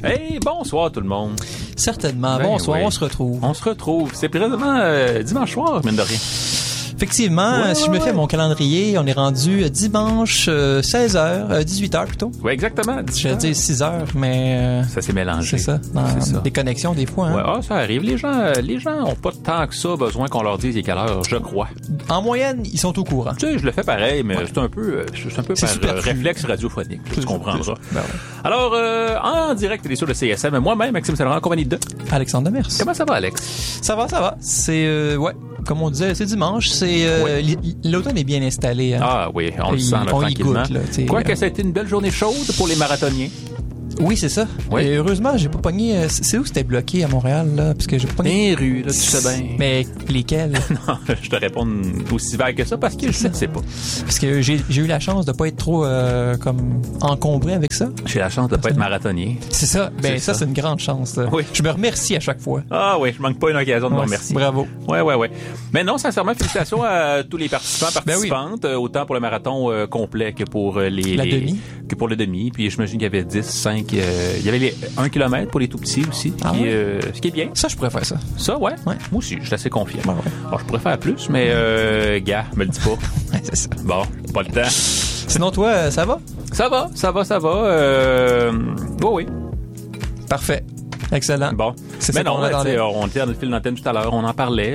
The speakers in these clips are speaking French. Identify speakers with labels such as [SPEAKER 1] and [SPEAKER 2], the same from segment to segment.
[SPEAKER 1] Hey, bonsoir tout le monde.
[SPEAKER 2] Certainement.
[SPEAKER 1] Ben
[SPEAKER 2] Bonsoir,
[SPEAKER 1] oui.
[SPEAKER 2] on se retrouve.
[SPEAKER 1] On se retrouve. C'est présentement dimanche soir, mine de rien.
[SPEAKER 2] Effectivement,
[SPEAKER 1] Ouais,
[SPEAKER 2] si je me
[SPEAKER 1] ouais.
[SPEAKER 2] fais mon calendrier, on est rendu dimanche 16h, 18h plutôt.
[SPEAKER 1] Oui, exactement.
[SPEAKER 2] Je vais dire 6h, mais
[SPEAKER 1] Ça s'est mélangé.
[SPEAKER 2] c'est ça, dans
[SPEAKER 1] C'est ça.
[SPEAKER 2] des connexions des fois. Hein.
[SPEAKER 1] Ouais, ça arrive. Les gens ont pas tant que ça besoin qu'on leur dise il est quelle heure, je crois.
[SPEAKER 2] En moyenne, ils sont au courant.
[SPEAKER 1] Tu sais, je le fais pareil, mais c'est un peu
[SPEAKER 2] C'est
[SPEAKER 1] par
[SPEAKER 2] superflu.
[SPEAKER 1] réflexe radiophonique. Tu comprendras.
[SPEAKER 2] Ben ouais.
[SPEAKER 1] Alors, en direct des sur le CSM, moi-même, Maxime Saint-Laurent, en compagnie de...
[SPEAKER 2] Alexandre Demers.
[SPEAKER 1] Comment ça va, Alex?
[SPEAKER 2] Ça va. C'est, ouais, comme on disait, c'est dimanche. C'est l'automne est bien installé. Hein.
[SPEAKER 1] Ah oui, on le sent là,
[SPEAKER 2] on y
[SPEAKER 1] tranquillement.
[SPEAKER 2] goûte, là, t'sais.
[SPEAKER 1] Quoique ça a été une belle journée chaude pour les marathoniens.
[SPEAKER 2] Oui, c'est ça.
[SPEAKER 1] Oui.
[SPEAKER 2] Et heureusement, j'ai pas pogné. C'est où c'était bloqué à Montréal, là? Parce que j'ai pas pogné.
[SPEAKER 1] Les rues, là, tu sais bien.
[SPEAKER 2] Mais lesquels?
[SPEAKER 1] Non, je te réponds aussi vague que ça parce que je ne sais pas.
[SPEAKER 2] Parce que j'ai eu la chance de pas être trop comme encombré avec ça.
[SPEAKER 1] J'ai la chance de pas être marathonien.
[SPEAKER 2] C'est ça. Ben
[SPEAKER 1] C'est ça.
[SPEAKER 2] c'est une grande chance. Là.
[SPEAKER 1] Oui.
[SPEAKER 2] Je me remercie à chaque fois.
[SPEAKER 1] Ah oui, je manque pas une occasion de me
[SPEAKER 2] Ouais,
[SPEAKER 1] remercier.
[SPEAKER 2] Bravo.
[SPEAKER 1] Ouais. Mais non, sincèrement, félicitations à tous les participants,
[SPEAKER 2] Ben oui.
[SPEAKER 1] participantes, autant pour le marathon complet que pour
[SPEAKER 2] demi.
[SPEAKER 1] que pour le demi. Puis j'imagine qu'il y avait 10, 5, il y avait les 1 km pour les tout petits aussi.
[SPEAKER 2] Ah
[SPEAKER 1] Puis,
[SPEAKER 2] ouais?
[SPEAKER 1] ce qui est bien.
[SPEAKER 2] Ça, je pourrais faire ça.
[SPEAKER 1] Ça, ouais.
[SPEAKER 2] Ouais.
[SPEAKER 1] Moi aussi, je suis assez confiant.
[SPEAKER 2] Ben ouais.
[SPEAKER 1] Bon, je pourrais faire plus, mais gars, me le dis pas.
[SPEAKER 2] Ouais, c'est ça.
[SPEAKER 1] Bon, pas le temps.
[SPEAKER 2] Sinon, toi, ça va?
[SPEAKER 1] Ça va. Oui.
[SPEAKER 2] Parfait. Excellent.
[SPEAKER 1] Bon.
[SPEAKER 2] C'est
[SPEAKER 1] Mais
[SPEAKER 2] ça
[SPEAKER 1] non,
[SPEAKER 2] qu'on attendait.
[SPEAKER 1] on était dans le fil d'antenne tout à l'heure, on en parlait.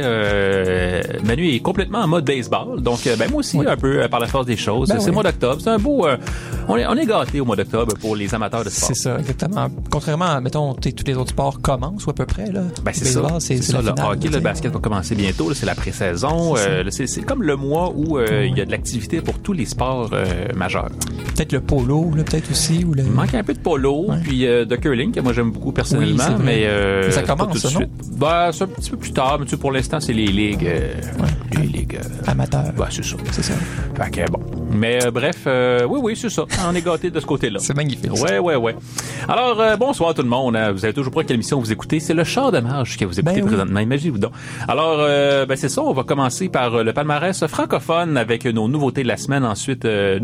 [SPEAKER 1] Manu est complètement en mode baseball. Donc, moi aussi,
[SPEAKER 2] Oui.
[SPEAKER 1] un peu par la force des choses.
[SPEAKER 2] Ben
[SPEAKER 1] C'est
[SPEAKER 2] oui.
[SPEAKER 1] le mois d'octobre. C'est un beau... on est gâtés au mois d'octobre pour les amateurs de sport.
[SPEAKER 2] C'est ça, exactement. Contrairement à, mettons, tous les autres sports commencent ou à peu près, là.
[SPEAKER 1] Ben, c'est
[SPEAKER 2] Le
[SPEAKER 1] ça.
[SPEAKER 2] baseball,
[SPEAKER 1] C'est ça.
[SPEAKER 2] la
[SPEAKER 1] Le
[SPEAKER 2] finale,
[SPEAKER 1] hockey,
[SPEAKER 2] tu sais.
[SPEAKER 1] le basket va commencer bientôt. Là, c'est la pré-saison.
[SPEAKER 2] C'est
[SPEAKER 1] C'est comme le mois où il y a de l'activité pour tous les sports majeurs.
[SPEAKER 2] Peut-être le polo, là, peut-être aussi. Ou le...
[SPEAKER 1] Il manque un peu de polo,
[SPEAKER 2] Ouais.
[SPEAKER 1] puis de curling, que moi j'aime beaucoup personnellement,
[SPEAKER 2] Oui, c'est vrai.
[SPEAKER 1] mais
[SPEAKER 2] ça
[SPEAKER 1] pas
[SPEAKER 2] commence,
[SPEAKER 1] tout de
[SPEAKER 2] ça, non?
[SPEAKER 1] suite. Ben, c'est un petit peu plus tard, mais tu sais, pour l'instant, c'est les ligues. Les ligues.
[SPEAKER 2] Amateur.
[SPEAKER 1] Ben, c'est ça.
[SPEAKER 2] C'est ça.
[SPEAKER 1] Fait que bon. Mais bref, oui, c'est ça. On est gâtés de ce côté-là.
[SPEAKER 2] C'est magnifique.
[SPEAKER 1] Ouais. Alors, bonsoir tout le monde. Vous savez toujours pas quelle émission vous écoutez. C'est le char de marge que vous écoutez
[SPEAKER 2] Ben oui.
[SPEAKER 1] présentement. Imaginez-vous donc. Alors, c'est ça. On va commencer par le palmarès francophone avec nos nouveautés de la semaine. Ensuite,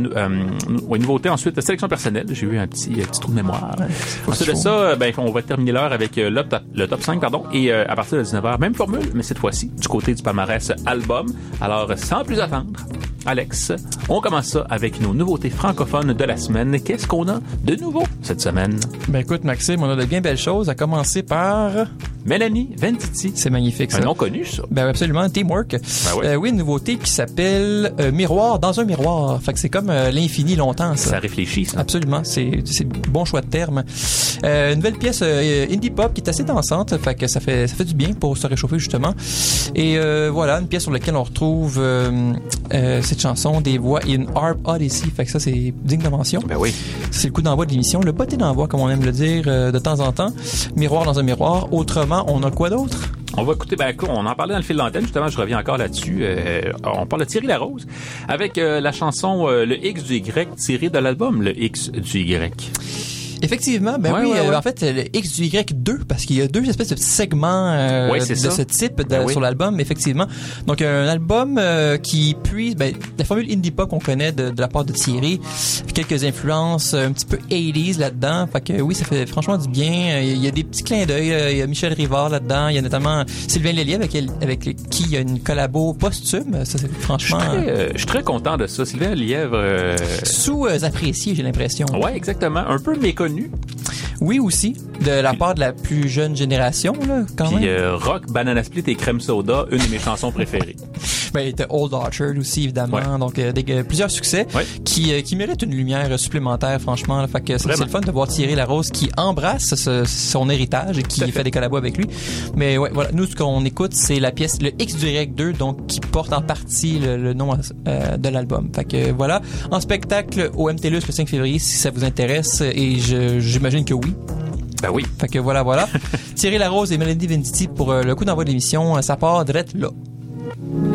[SPEAKER 1] nouveautés. Ensuite, sélection personnelle. J'ai eu un petit trou de mémoire. Ensuite de ça, on va terminer l'heure avec le top 5, pardon. Et à partir de 19h, même formule, mais cette fois-ci, du côté du palmarès album. Alors, sans plus attendre, Alex, on commence ça avec nos nouveautés francophones de la semaine. Qu'est-ce qu'on a de nouveau cette semaine?
[SPEAKER 2] Ben écoute, Maxime, on a de bien belles choses, à commencer par...
[SPEAKER 1] Mélanie Venditti.
[SPEAKER 2] C'est magnifique, ça.
[SPEAKER 1] Un nom connu, ça.
[SPEAKER 2] Ben absolument, Teamwork.
[SPEAKER 1] ouais.
[SPEAKER 2] Oui, une nouveauté qui s'appelle Miroir dans un miroir. Fait que c'est comme l'infini longtemps, ça.
[SPEAKER 1] Ça réfléchit, ça.
[SPEAKER 2] Absolument, c'est bon choix de terme. Une nouvelle pièce indie pop qui est assez dansante, fait que ça fait du bien pour se réchauffer justement. Et voilà, une pièce sur laquelle on retrouve cette chanson, des voix et une harp odyssey. Fait que ça c'est digne de mention.
[SPEAKER 1] Ben oui.
[SPEAKER 2] C'est le coup d'envoi de l'émission, le botté d'envoi comme on aime le dire de temps en temps. Miroir dans un miroir. Autrement, on a quoi d'autre?
[SPEAKER 1] On va écouter, on en parlait dans le fil d'antenne, justement, je reviens encore là-dessus. On parle de Thierry Larose avec la chanson Le X du Y tirée de l'album Le X du Y.
[SPEAKER 2] Effectivement, ben
[SPEAKER 1] Ouais,
[SPEAKER 2] oui,
[SPEAKER 1] ouais.
[SPEAKER 2] en fait, le X du Y2, parce qu'il y a deux espèces de petits segments
[SPEAKER 1] Ouais,
[SPEAKER 2] de
[SPEAKER 1] c'est ça.
[SPEAKER 2] ce type
[SPEAKER 1] Ben oui.
[SPEAKER 2] sur l'album, effectivement. Donc, un album qui puise la formule indie pop qu'on connaît de la part de Thierry, quelques influences un petit peu 80s là-dedans. Fait que oui, ça fait franchement du bien. Il y a des petits clins d'œil. Il y a Michel Rivard là-dedans. Il y a notamment Sylvain Lellier avec qui il y a une collabo posthume. Ça, c'est franchement
[SPEAKER 1] Je suis très content de ça. Sylvain Lièvre...
[SPEAKER 2] sous-apprécié, j'ai l'impression.
[SPEAKER 1] Ouais, exactement. Un peu méconnu.
[SPEAKER 2] Oui, aussi, de la part de la plus jeune génération, là, quand
[SPEAKER 1] Puis
[SPEAKER 2] même.
[SPEAKER 1] Rock, Banana Split et Crème Soda, une de mes chansons préférées.
[SPEAKER 2] Ben, il était Old Orchard aussi, évidemment.
[SPEAKER 1] Ouais.
[SPEAKER 2] Donc, plusieurs succès
[SPEAKER 1] Ouais.
[SPEAKER 2] qui méritent une lumière supplémentaire, franchement. Là. Fait que c'est
[SPEAKER 1] Vraiment.
[SPEAKER 2] le fun de voir Thierry Larose qui embrasse son héritage et qui fait des collabos avec lui. Mais ouais, voilà. Nous, ce qu'on écoute, c'est la pièce, le X du Y2, donc, qui porte en partie le nom de l'album. Fait que voilà. En spectacle au MTLUS le 5 février, si ça vous intéresse. Et j'imagine que oui.
[SPEAKER 1] Ben oui.
[SPEAKER 2] Fait que voilà. Thierry Larose et Mélanie Venditti pour le coup d'envoi de l'émission. Ça part direct là.